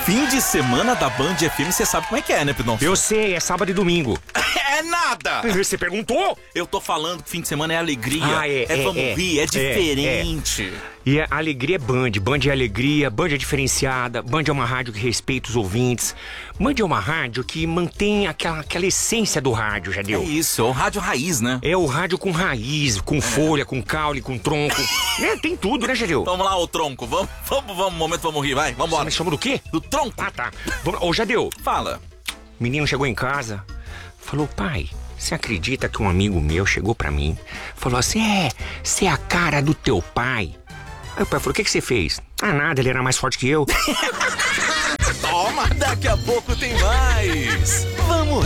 Fim de semana da Band FM, você sabe como é que é, né, Pidon? Eu sei, é sábado e domingo. É nada! Você perguntou? Eu tô falando que fim de semana é alegria. Vamos rir, é diferente. E a alegria é Band. Band é alegria, Band é diferenciada, Band é uma rádio que respeita os ouvintes. Band é uma rádio que mantém aquela essência do rádio, já deu? É isso, é o rádio raiz, né? É o rádio com raiz, com folha, com caule, com tronco. Tem tudo, né, Jadeu? Vamos lá, ô tronco, vamos, momento, vamos rir, vai, vambora. Você me chama do quê? Do tronco. Ah, tá. Ô, Jadeu. Fala. O menino chegou em casa, falou, pai, você acredita que um amigo meu chegou pra mim, falou assim, você é a cara do teu pai? Aí o pai falou, o que você fez? Ah, nada, ele era mais forte que eu. Toma, daqui a pouco tem mais. Vamos